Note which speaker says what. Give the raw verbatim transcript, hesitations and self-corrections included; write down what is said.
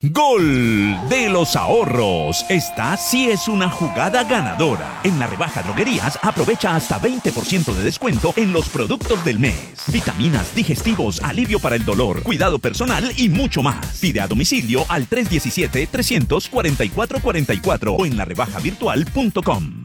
Speaker 1: Gol de los ahorros. Esta sí es una jugada ganadora. En la rebaja droguerías aprovecha hasta veinte por ciento de descuento en los productos del mes. Vitaminas, digestivos, alivio para el dolor, cuidado personal y mucho más. Pide a domicilio al tres uno siete, tres cuatro cuatro cuatro cuatro o en la rebaja virtual punto com.